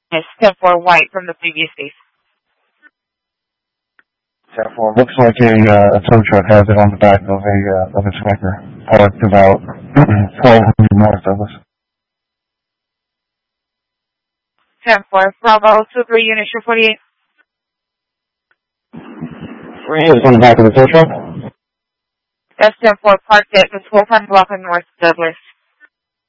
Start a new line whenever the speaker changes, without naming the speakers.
It's 10-4 white from the previous days.
10-4. Looks like a tow truck has it on the back of its wiper, parked about 1200 north of us.
10-4, Bravo 2-3 unit 48.
Where is it on the back of the tow truck?
That's 10-4 parked at the 1200 block of North Douglas.